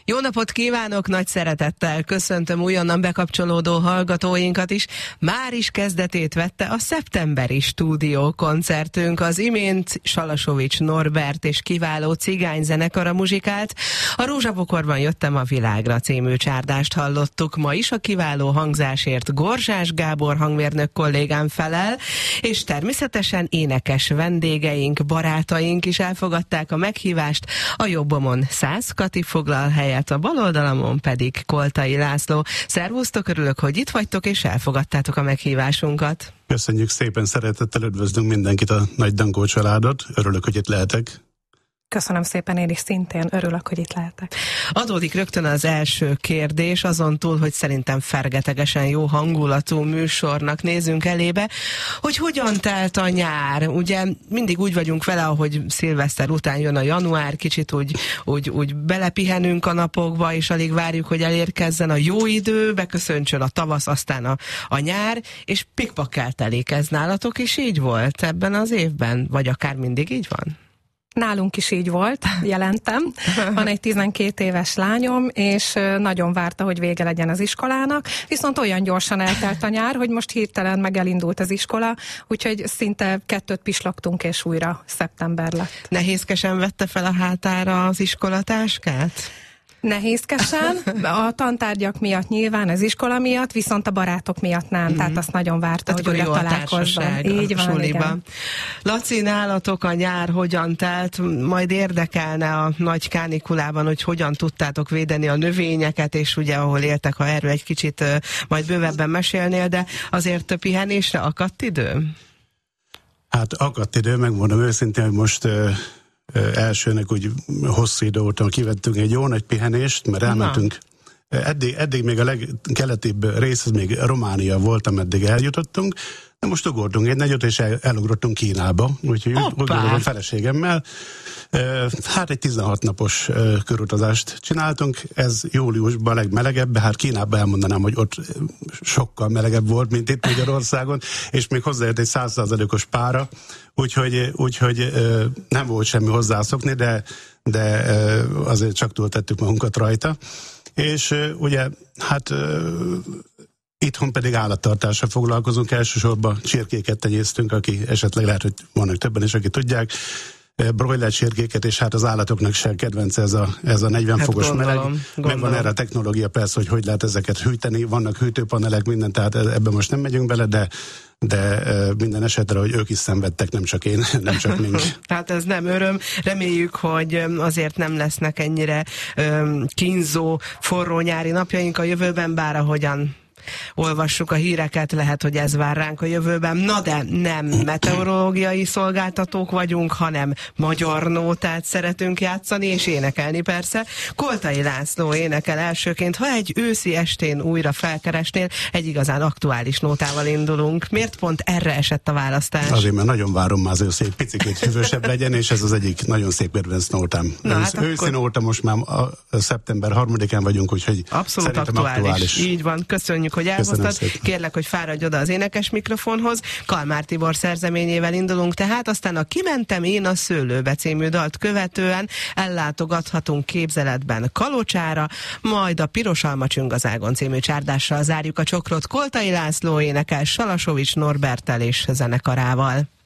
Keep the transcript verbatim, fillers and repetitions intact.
Jó napot kívánok, nagy szeretettel köszöntöm újonnan bekapcsolódó hallgatóinkat is. Már is kezdetét vette a szeptemberi stúdiókoncertünk. Az imént Salasovics Norbert és kiváló cigányzenekara muzsikált. A Rózsabokorban jöttem a világra című csárdást hallottuk. Ma is a kiváló hangzásért Gorzsás Gábor hangmérnök kollégám felel, és természetesen énekes vendégeink, barátaink is elfogadták a meghívást. A jobbomon Szász Kati foglal helyet, a bal oldalamon pedig Koltai László. Szervusztok, örülök, hogy itt vagytok, és elfogadtátok a meghívásunkat. Köszönjük szépen, szeretettel üdvözlünk mindenkit, a Nagy Dankó családot. Örülök, hogy itt lehetek. Köszönöm szépen, én is szintén örülök, hogy itt lehetek. Adódik rögtön az első kérdés, azon túl, hogy szerintem fergetegesen jó hangulatú műsornak nézünk elébe, hogy hogyan telt a nyár. Ugye mindig úgy vagyunk vele, ahogy szilveszter után jön a január, kicsit úgy, úgy, úgy belepihenünk a napokba, és alig várjuk, hogy elérkezzen a jó idő, beköszöntsön a tavasz, aztán a, a nyár, és pikpakkel telik. Ez nálatok is így volt ebben az évben? Vagy akár mindig így van? Nálunk is így volt, jelentem. Van egy tizenkét éves lányom, és nagyon várta, hogy vége legyen az iskolának, viszont olyan gyorsan eltelt a nyár, hogy most hirtelen meg elindult az iskola, úgyhogy szinte kettőt pislogtunk, és újra szeptember lett. Nehézkesen vette fel a hátára az iskolatáskát? Nehézkesen, a tantárgyak miatt nyilván, az iskola miatt, viszont a barátok miatt nem, mm-hmm. tehát azt nagyon várta, tehát hogy újra találkozzon. Így van, igen. Laci, nálatok a nyár hogyan telt? Majd érdekelne a nagy kánikulában, hogy hogyan tudtátok védeni a növényeket, és ugye ahol éltek, ha erről egy kicsit uh, majd bővebben mesélnél, de azért pihenésre akadt idő? Hát akadt idő, megmondom őszintén, hogy most... Uh... elsőnek úgy hosszú idő óta kivettünk egy jó nagy pihenést, mert elmentünk, eddig, eddig még a legkeletibb rész, az még Románia volt, ameddig eljutottunk, de most ugortunk egy nagyot, és el, elugrottunk Kínába, úgyhogy ugrottunk a feleségemmel. Hát egy tizenhat napos körutazást csináltunk, ez júliusban a legmelegebb, hát Kínában elmondanám, hogy ott sokkal melegebb volt, mint itt Magyarországon, és még hozzájött egy száz százalékos pára, úgyhogy, úgyhogy nem volt semmi hozzászokni, de, de azért csak túltettük magunkat rajta. És ugye, hát itthon pedig állattartással foglalkozunk, elsősorban csirkéket tenyésztünk, aki esetleg lehet, hogy vannak többen is, akik tudják, broiler csirkéket, és hát az állatoknak se kedvence ez a, ez a negyven hát fokos gondolom, meleg. Meg van erre a technológia persze, hogy hogy lehet ezeket hűteni, vannak hűtőpanelek, minden, tehát ebben most nem megyünk bele, de de minden esetre, hogy ők is szenvedtek, nem csak én, nem csak mink. Hát ez nem öröm. Reméljük, hogy azért nem lesznek ennyire kínzó, forró nyári napjaink a jövőben, bár ahogyan olvassuk a híreket, lehet, hogy ez vár ránk a jövőben. Na de nem meteorológiai szolgáltatók vagyunk, hanem magyar nótát szeretünk játszani, és énekelni persze. Koltai László énekel elsőként. Ha egy őszi estén újra felkeresnél, egy igazán aktuális nótával indulunk. Miért pont erre esett a választás? Azért, mert nagyon várom már, azért szép picikét hűvösebb legyen, és ez az egyik nagyon szép kedvenc nótám. Na, hát őszi akkor... nóta, most már a szeptember harmadikán vagyunk, úgyhogy abszolút aktuális. aktuális. Így van, köszönjük, hogy elhoztad. Kérlek, hogy fáradj oda az énekes mikrofonhoz. Kalmár Tibor szerzeményével indulunk tehát, aztán a Kimentem én a szőlőbe című dalt követően ellátogathatunk képzeletben Kalocsára, majd a Piros alma csüngazágon című csárdással zárjuk a csokrot. Koltai László énekel Salasovics Norberttel és zenekarával.